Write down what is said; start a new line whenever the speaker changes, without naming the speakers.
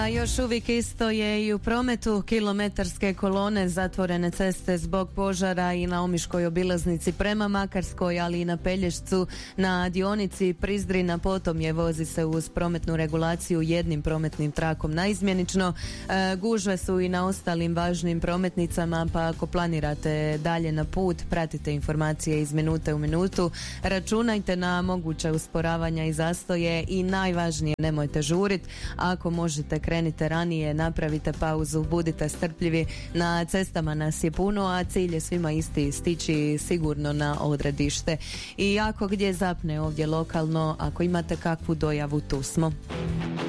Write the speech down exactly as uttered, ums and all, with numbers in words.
A još uvijek isto je i u prometu. Kilometarske kolone, zatvorene ceste zbog požara i na omiškoj obilaznici prema Makarskoj, ali i na Pelješcu. Na dionici Prizrina Potomje vozi se uz prometnu regulaciju jednim prometnim trakom naizmjenično. E, gužve su i na ostalim važnim prometnicama, pa ako planirate dalje na put, pratite informacije iz minute u minutu. Računajte na moguće usporavanja i zastoje i najvažnije, nemojte žurit. Ako možete, krenite ranije, napravite pauzu, budite strpljivi. Na cestama nas je puno, a cilj je svima isti, stići sigurno na odredište. I ako gdje zapne ovdje lokalno, ako imate kakvu dojavu, tu smo.